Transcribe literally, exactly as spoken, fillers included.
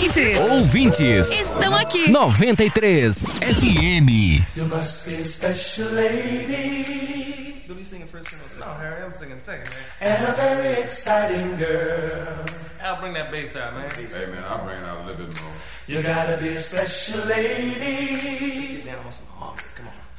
Ouvintes. Ouvintes. Estão aqui. noventa e três F M. You must be a special lady. Do you singing first? No, Harry, I'm singing second, man. And a very exciting girl. I'll bring that bass out, man. Hey, man, I'll bring it out a little bit more. You gotta be a special lady.